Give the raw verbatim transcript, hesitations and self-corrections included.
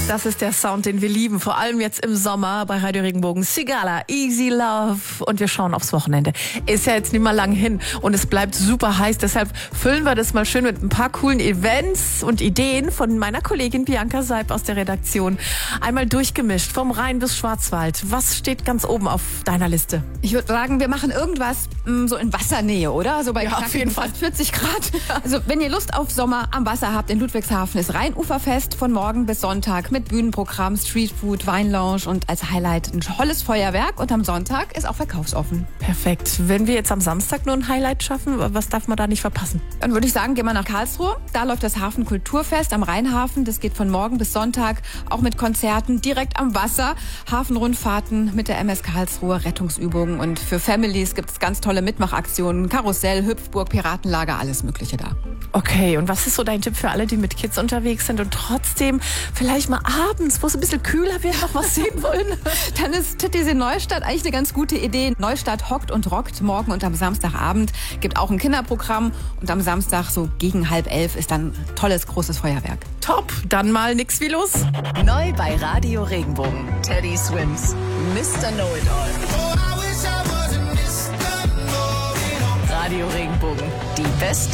Das ist der Sound, den wir lieben, vor allem jetzt im Sommer bei Radio Regenbogen. Sigala, Easy Love. Und wir schauen aufs Wochenende. Ist ja jetzt nicht mal lang hin und es bleibt super heiß. Deshalb füllen wir das mal schön mit ein paar coolen Events und Ideen von meiner Kollegin Bianca Seib aus der Redaktion. Einmal durchgemischt, vom Rhein bis Schwarzwald. Was steht ganz oben auf deiner Liste? Ich würde sagen, wir machen irgendwas mh, so in Wassernähe, oder? So bei Ja, auf jeden Fall. fast vierzig Grad. Also wenn ihr Lust auf Sommer am Wasser habt, in Ludwigshafen ist Rheinuferfest von morgen bis Sonntag mit Bühnenprogramm, Streetfood, Weinlounge und als Highlight ein tolles Feuerwerk. Und am Sonntag ist auch verkaufsoffen. Perfekt. Wenn wir jetzt am Samstag nur ein Highlight schaffen, was darf man da nicht verpassen? Dann würde ich sagen, gehen wir nach Karlsruhe. Da läuft das Hafenkulturfest am Rheinhafen. Das geht von morgen bis Sonntag, auch mit Konzerten direkt am Wasser. Hafenrundfahrten mit der M S Karlsruhe, Rettungsübungen. Und für Families gibt es ganz tolle Mitmachaktionen. Karussell, Hüpfburg, Piratenlager, alles Mögliche da. Okay, und was ist so dein Tipp für alle, die mit Kids unterwegs sind und trotzdem vielleicht mal abends, wo es ein bisschen kühler wird, noch was sehen wollen? Dann ist Titisee Neustadt eigentlich eine ganz gute Idee. Neustadt hockt und rockt morgen und am Samstagabend. Gibt auch ein Kinderprogramm. Und am Samstag so gegen halb elf ist dann ein tolles, großes Feuerwerk. Top, dann mal nix wie los. Neu bei Radio Regenbogen. Teddy Swims, Mister Know-It-All. Radio Regenbogen, die beste